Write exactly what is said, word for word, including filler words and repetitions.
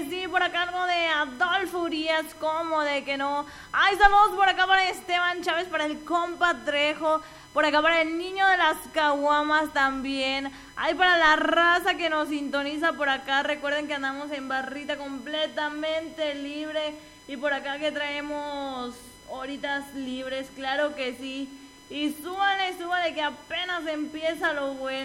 que sí, por acá algo de Adolfo Urias, como de que no. Ay, saludos por acá para Esteban Chávez, para el compa Trejo, por acá para el niño de las caguamas también. Ay, para la raza que nos sintoniza por acá. Recuerden que andamos en barrita completamente libre. Y por acá que traemos horitas libres, claro que sí. Y súbale, súbale que apenas empieza lo bueno.